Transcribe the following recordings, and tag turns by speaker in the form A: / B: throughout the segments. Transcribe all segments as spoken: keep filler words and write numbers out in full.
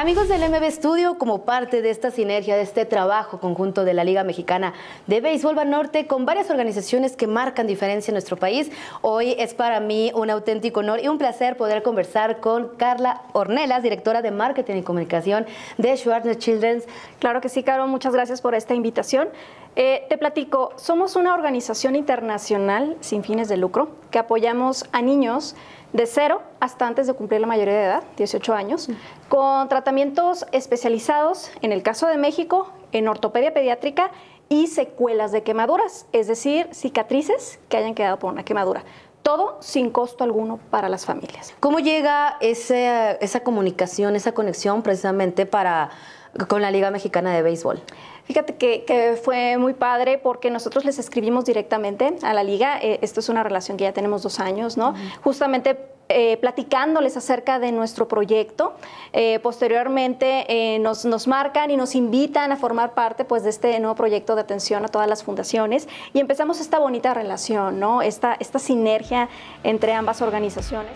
A: Amigos del M B Studio, como parte de esta sinergia, de este trabajo conjunto de la Liga Mexicana de Béisbol Banorte con varias organizaciones que marcan diferencia en nuestro país, hoy es para mí un auténtico honor y un placer poder conversar con Carla Ornelas, directora de Marketing y Comunicación de Schwartner Children's.
B: Claro que sí, Caro, muchas gracias por esta invitación. Eh, te platico, somos una organización internacional sin fines de lucro que apoyamos a niños de cero hasta antes de cumplir la mayoría de edad, dieciocho años, con tratamientos especializados, en el caso de México, en ortopedia pediátrica y secuelas de quemaduras, es decir, cicatrices que hayan quedado por una quemadura. Todo sin costo alguno para las familias.
A: ¿Cómo llega ese, esa comunicación, esa conexión precisamente para, con la Liga Mexicana de Béisbol?
B: Fíjate que, que fue muy padre porque nosotros les escribimos directamente a la Liga. Eh, esto es una relación que ya tenemos dos años, ¿no? Uh-huh. Justamente eh, platicándoles acerca de nuestro proyecto. Eh, posteriormente eh, nos, nos marcan y nos invitan a formar parte, pues, de este nuevo proyecto de atención a todas las fundaciones y empezamos esta bonita relación, ¿no? Esta, esta sinergia entre ambas organizaciones.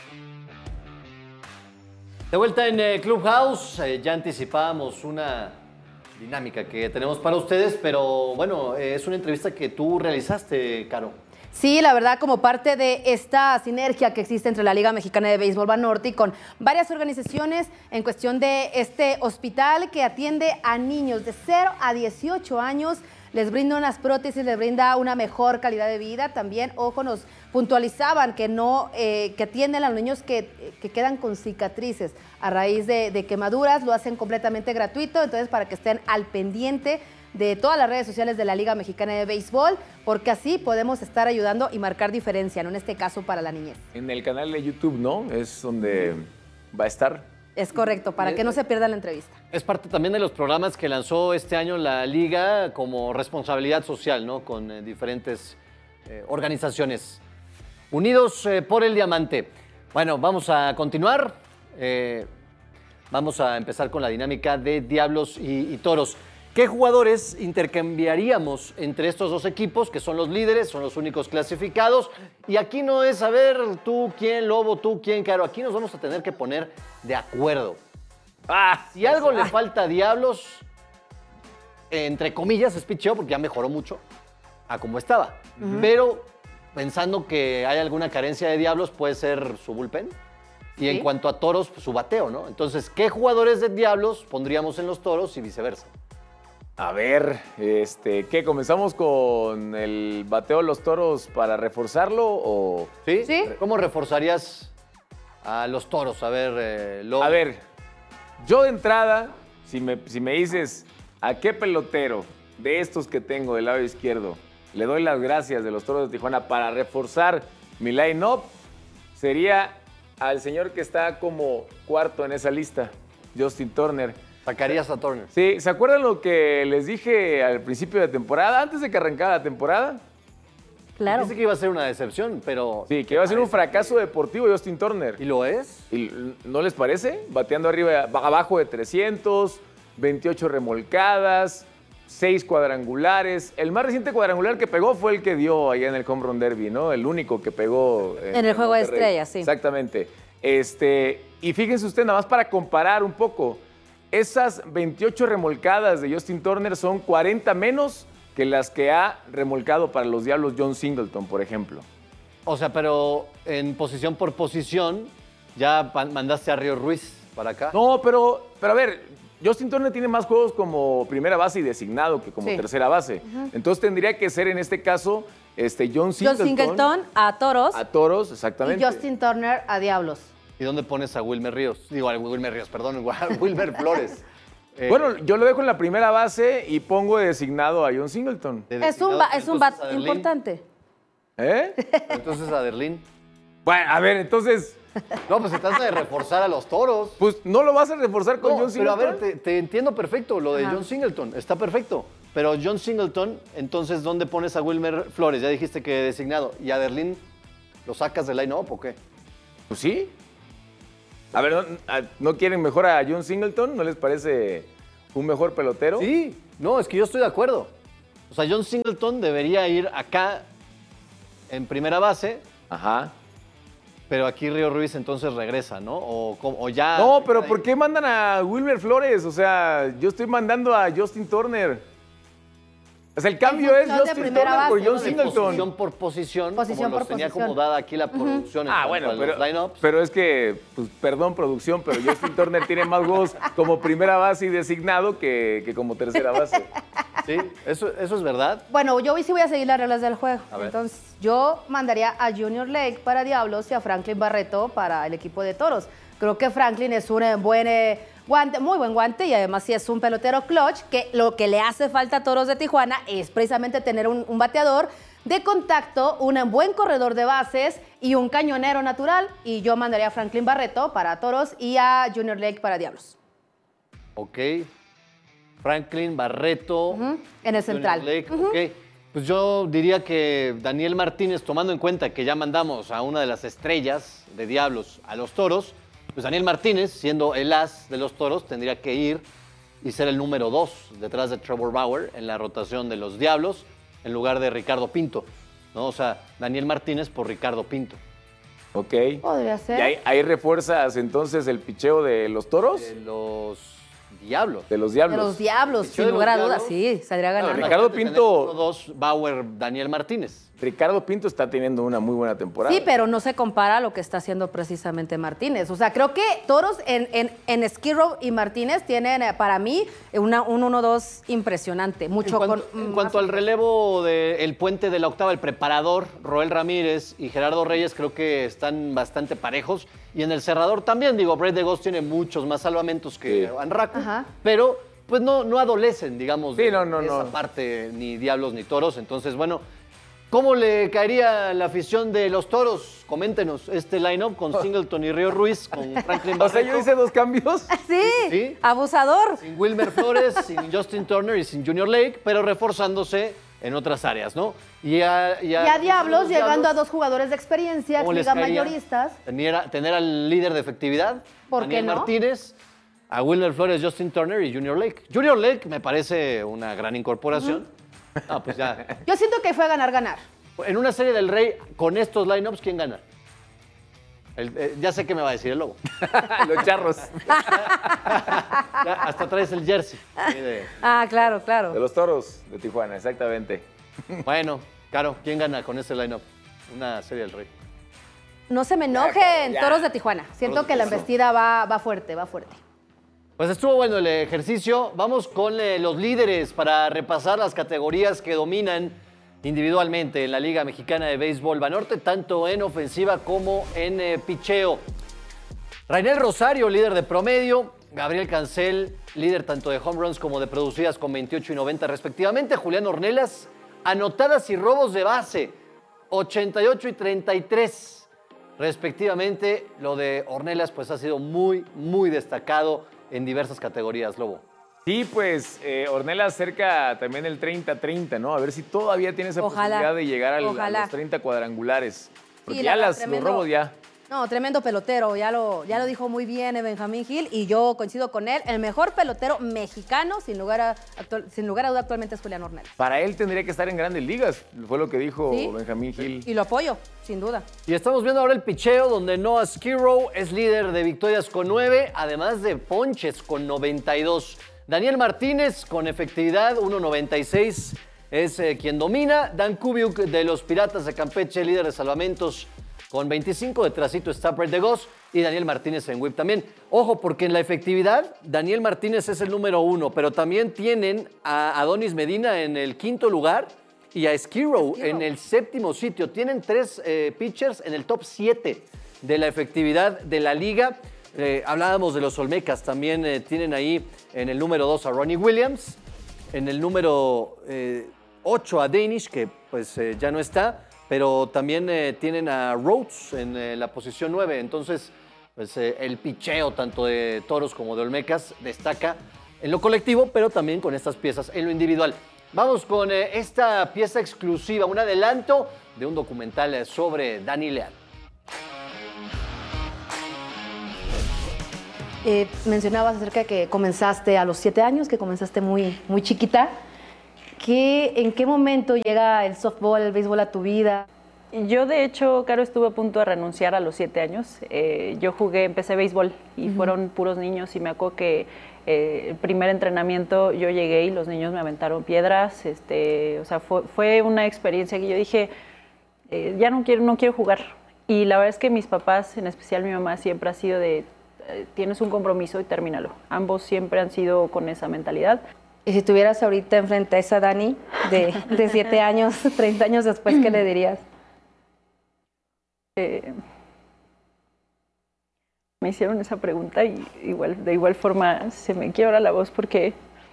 C: De vuelta en eh, Clubhouse, eh, ya anticipábamos una dinámica que tenemos para ustedes, pero bueno, eh, es una entrevista que tú realizaste, Caro.
A: Sí, la verdad, como parte de esta sinergia que existe entre la Liga Mexicana de Béisbol Banorte y con varias organizaciones en cuestión de este hospital que atiende a niños de cero a dieciocho años, les brinda unas prótesis, les brinda una mejor calidad de vida. También, ojo, nos puntualizaban que no, eh, que atienden a los niños que, que quedan con cicatrices a raíz de, de quemaduras, lo hacen completamente gratuito, entonces para que estén al pendiente de todas las redes sociales de la Liga Mexicana de Béisbol, porque así podemos estar ayudando y marcar diferencia, ¿no? En este caso para la niñez.
D: En el canal de YouTube, ¿no? Es donde va a estar.
A: Es correcto, para que no se pierda la entrevista.
C: Es parte también de los programas que lanzó este año la Liga como responsabilidad social, ¿no? Con eh, diferentes eh, organizaciones. Unidos eh, por el diamante. Bueno, vamos a continuar. Eh, vamos a empezar con la dinámica de Diablos y, y Toros. ¿Qué jugadores intercambiaríamos entre estos dos equipos, que son los líderes, son los únicos clasificados? Y aquí no es saber tú quién, Lobo, tú quién, Caro. Aquí nos vamos a tener que poner de acuerdo. Ah, si algo le falta a Diablos, entre comillas, es picheo, porque ya mejoró mucho a como estaba. Uh-huh. Pero pensando que hay alguna carencia de Diablos, puede ser su bullpen. Y ¿sí? En cuanto a Toros, pues, su bateo, ¿no? Entonces, ¿qué jugadores de Diablos pondríamos en los Toros y viceversa?
D: A ver, este, ¿qué? ¿Comenzamos con el bateo de los Toros para reforzarlo o...?
C: ¿Sí? ¿Sí? ¿Cómo reforzarías a los Toros? A ver, eh, Lobo.
D: A ver, yo de entrada, si me, si me dices a qué pelotero de estos que tengo del lado izquierdo le doy las gracias de los Toros de Tijuana para reforzar mi line-up, sería al señor que está como cuarto en esa lista, Justin Turner.
C: Sacarías a Turner.
D: Sí, ¿se acuerdan lo que les dije al principio de temporada, antes de que arrancara la temporada?
A: Claro.
C: Dice que iba a ser una decepción, pero...
D: Sí, que iba a ser un fracaso deportivo Justin Turner.
C: ¿Y lo es?
D: ¿Y no les parece? Bateando arriba, abajo de trescientos, veintiocho remolcadas, seis cuadrangulares. El más reciente cuadrangular que pegó fue el que dio allá en el Home Run Derby, ¿no? El único que pegó...
A: En, en el Juego de Estrellas, sí.
D: Exactamente. Este, y fíjense usted, nada más para comparar un poco, esas veintiocho remolcadas de Justin Turner son cuarenta menos que las que ha remolcado para los Diablos John Singleton, por ejemplo.
C: O sea, pero en posición por posición, ya mandaste a Río Ruiz para acá.
D: No, pero, pero a ver, Justin Turner tiene más juegos como primera base y designado que como sí. tercera base. Uh-huh. Entonces tendría que ser en este caso este John Singleton.
A: John Singleton a Toros.
D: A Toros, exactamente.
A: Y Justin Turner a Diablos.
C: ¿Y dónde pones a Wilmer Ríos? Digo, a Wilmer Ríos, perdón, a Wilmer Flores.
D: Eh, bueno, yo lo dejo en la primera base y pongo de designado a John Singleton.
A: De es un, es un bat importante.
D: ¿Eh?
C: Entonces a Derlín.
D: Bueno, a ver, entonces...
C: No, pues se trata de reforzar a los Toros.
D: Pues no lo vas a reforzar con
C: no,
D: John Singleton.
C: Pero a ver, te, te entiendo perfecto lo de Ajá. John Singleton, está perfecto. Pero John Singleton, entonces, ¿dónde pones a Wilmer Flores? Ya dijiste que designado. ¿Y a Derlín lo sacas del line-up o qué?
D: Pues sí. A ver, ¿no, ¿no quieren mejor a John Singleton? ¿No les parece un mejor pelotero?
C: Sí, no, es que yo estoy de acuerdo. O sea, John Singleton debería ir acá en primera base.
D: Ajá.
C: Pero aquí Río Ruiz entonces regresa, ¿no? O, o ya...
D: No, pero ¿por qué mandan a Wilmer Flores? O sea, yo estoy mandando a Justin Turner. O sea, el cambio es
A: función de
D: Justin
A: primera
D: Turner por
A: base,
D: John
A: ¿no? De
D: Singleton.
C: Posición por posición,
A: Posición
C: como
A: por
C: los tenía
A: posición.
C: acomodada aquí la producción en
D: Ah,
C: cuanto
D: bueno,
C: a los
D: pero,
C: lineups.
D: pero es que, pues, perdón, producción, pero Justin Turner tiene más juegos como primera base y designado que, que como tercera base.
C: Sí, eso, eso es verdad.
A: Bueno, yo hoy sí voy a seguir las reglas del juego.
C: A ver.
A: Entonces, yo mandaría a Junior Lake para Diablos y a Franklin Barreto para el equipo de Toros. Creo que Franklin es un eh, buen eh, guante, muy buen guante y además sí es un pelotero clutch, que lo que le hace falta a Toros de Tijuana es precisamente tener un, un bateador de contacto, un buen corredor de bases y un cañonero natural. Y yo mandaría a Franklin Barreto para Toros y a Junior Lake para Diablos.
C: Ok. Franklin Barreto.
A: Ujú, en el central.
C: Junior Lake,
A: Ujú.
C: ok. Pues yo diría que Daniel Martínez, tomando en cuenta que ya mandamos a una de las estrellas de Diablos a los Toros, pues Daniel Martínez, siendo el as de los Toros, tendría que ir y ser el número dos detrás de Trevor Bauer en la rotación de los Diablos, en lugar de Ricardo Pinto, ¿no? O sea, Daniel Martínez por Ricardo Pinto.
D: Ok.
A: Podría ser.
D: ¿Y ahí, ahí refuerzas entonces el picheo de los Toros?
C: De los Diablos.
D: De los
A: De
D: Diablos.
A: los Diablos,
C: Pichó
A: sin
C: de los
A: lugar a
C: Diablos.
A: dudas, sí, saldría
C: Claro,
A: ganando.
D: Ricardo
C: imagínate
D: Pinto-
C: tener uno, dos, Bauer, Daniel Martínez.
D: Ricardo Pinto está teniendo una muy buena temporada.
A: Sí, pero no se compara a lo que está haciendo precisamente Martínez. O sea, creo que Toros en, en, en Skirrow y Martínez tienen, eh, para mí, una, un uno dos impresionante. Mucho
C: En cuanto,
A: con,
C: en
A: más-
C: cuanto al relevo del puente de la octava, el preparador, Roel Ramírez y Gerardo Reyes, creo que están bastante parejos. Y en el cerrador también, digo, Brett DeGoss tiene muchos más salvamentos que
D: Sí.
C: Anraco,
A: Ajá.
C: pero pues no, no adolecen, digamos,
D: Sí,
C: de
D: no, no,
C: esa
D: no.
C: parte, ni Diablos ni Toros. Entonces, bueno, ¿cómo le caería la afición de los Toros? Coméntenos este line-up con Singleton y Río Ruiz, con Franklin
D: O sea, yo
C: Barreto,
D: hice dos cambios.
A: Sí,
C: Sí.
A: abusador.
C: sin Wilmer Flores, sin Justin Turner y sin Junior Lake, pero reforzándose en otras áreas, ¿no? Y a, y a-
A: Ya Diablos,
C: los
A: llegando a
C: Diablos,
A: dos jugadores de experiencia,
C: ¿cómo les
A: liga
C: caería
A: mayoristas.
C: Tener, tener al líder de efectividad,
A: ¿Por
C: Daniel
A: qué no?
C: Martínez, a Wilmer Flores, Justin Turner y Junior Lake. Junior Lake me parece una gran incorporación. Ah, pues ya.
A: Yo siento que fue a ganar, ganar.
C: En una serie del Rey, con estos lineups, ¿quién gana? El- eh, ya sé qué me va a decir el lobo.
D: Los charros.
C: Ya hasta traes el jersey. Sí, de-
A: Ah, claro,
D: De
A: claro.
D: los Toros de Tijuana, exactamente.
C: Bueno, Caro, ¿quién gana con ese lineup? Una serie del Rey.
A: No se me enojen,
D: ya.
A: Toros de Tijuana. Siento
C: Toros de
A: que la
C: Tijuana.
A: embestida va, va fuerte, va fuerte.
C: Pues estuvo bueno el ejercicio. Vamos con eh, los líderes para repasar las categorías que dominan individualmente en la Liga Mexicana de Béisbol Banorte, tanto en ofensiva como en eh, picheo. Rainel Rosario, líder de promedio. Gabriel Cancel, líder tanto de home runs como de producidas con veintiocho y noventa respectivamente. Julián Ornelas, anotadas y robos de base, ochenta y ocho y treinta y tres respectivamente. Lo de Ornelas pues ha sido muy, muy destacado en diversas categorías, Lobo.
D: Sí, pues eh, Ornelas cerca también el treinta treinta, ¿no? A ver si todavía tiene esa
A: Ojalá.
D: posibilidad de llegar al- a
A: Ojalá.
D: los treinta cuadrangulares. Porque
A: Sí,
D: ya
A: la verdad,
D: las, los
A: tremendo.
D: robos ya.
A: No, tremendo pelotero, ya lo, ya lo dijo muy bien eh, Benjamín Gil y yo coincido con él. El mejor pelotero mexicano, sin lugar a, actual- sin lugar a duda, actualmente es Julián Ornelas.
D: Para él tendría que estar en grandes ligas, fue lo que dijo
A: Sí.
D: Benjamín Gil.
A: Y lo apoyo, sin duda.
C: Y estamos viendo ahora el picheo, donde Noah Skirrow es líder de victorias con nueve, además de ponches con noventa y dos. Daniel Martínez con efectividad uno noventa y seis es eh, quien domina. Dan Kubiuk de los Piratas de Campeche, líder de salvamentos con veinticinco. Detrásito está Brett DeGoss y Daniel Martínez en whip también. Ojo, porque en la efectividad Daniel Martínez es el número uno, pero también tienen a Adonis Medina en el quinto lugar y a Skirrow
A: Skirrow.
C: en el séptimo sitio. Tienen tres eh, pitchers en el top siete de la efectividad de la liga. Eh, hablábamos de los Olmecas, también eh, tienen ahí en el número dos a Ronnie Williams, en el número eh, ocho a Danish, que pues eh, ya no está, pero también eh, tienen a Rhodes en eh, la posición nueve. Entonces, pues eh, el picheo tanto de Toros como de Olmecas destaca en lo colectivo, pero también con estas piezas en lo individual. Vamos con eh, esta pieza exclusiva, un adelanto de un documental eh, sobre Dani Leal.
A: Eh, mencionabas acerca de que comenzaste a los siete años, que comenzaste muy, muy chiquita. ¿Qué, ¿En qué momento llega el softball, el béisbol a tu vida?
E: Yo, de hecho, Caro, estuve a punto de renunciar a los siete años. Eh, yo jugué, empecé béisbol y uh-huh. fueron puros niños y me acuerdo que eh, el primer entrenamiento yo llegué y los niños me aventaron piedras. Este, o sea, fue, fue una experiencia que yo dije, eh, ya no quiero, no quiero jugar. Y la verdad es que mis papás, en especial mi mamá, siempre ha sido de, eh, tienes un compromiso y termínalo. Ambos siempre han sido con esa mentalidad.
F: Y si tuvieras ahorita enfrente a esa Dani de, de siete años, treinta años después, ¿qué le dirías?
E: Eh, me hicieron esa pregunta y igual, de igual forma se me quiebra la voz porque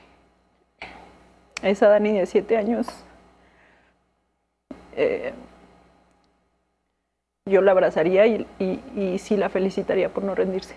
E: esa Dani de siete años eh, yo la abrazaría y, y, y sí la felicitaría por no rendirse.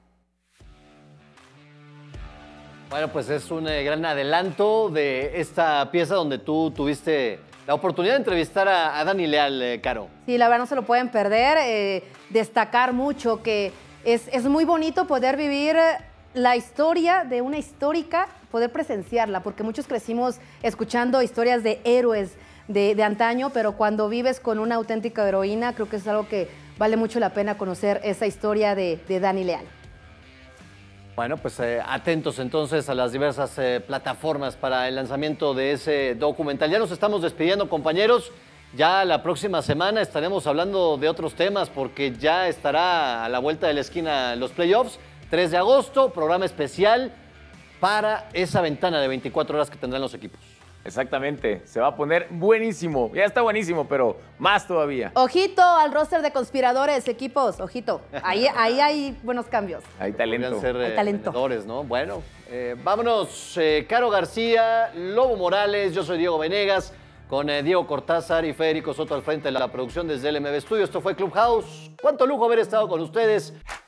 C: Bueno, pues es un eh, gran adelanto de esta pieza donde tú tuviste la oportunidad de entrevistar a, a Dani Leal, eh, Caro.
A: Sí, la verdad no se lo pueden perder. Eh, destacar mucho que es, es muy bonito poder vivir la historia de una histórica, poder presenciarla, porque muchos crecimos escuchando historias de héroes de, de antaño, pero cuando vives con una auténtica heroína, creo que es algo que vale mucho la pena conocer esa historia de, de Dani Leal.
C: Bueno, pues eh, atentos entonces a las diversas eh, plataformas para el lanzamiento de ese documental. Ya nos estamos despidiendo, compañeros. Ya la próxima semana estaremos hablando de otros temas porque ya estará a la vuelta de la esquina los playoffs. tres de agosto, programa especial para esa ventana de veinticuatro horas que tendrán los equipos.
D: Exactamente, se va a poner buenísimo. Ya está buenísimo, pero más todavía.
A: Ojito al roster de conspiradores, equipos, ojito. Ahí, ahí hay buenos cambios.
D: Hay talento.
C: Podrían ser,
A: hay
C: eh,
A: talento.
C: vendedores, ¿no? Bueno, eh, vámonos. Eh, Caro García, Lobo Morales, yo soy Diego Venegas, con eh, Diego Cortázar y Federico Soto al frente de la producción desde el M B Studio. Esto fue Clubhouse. Cuánto lujo haber estado con ustedes.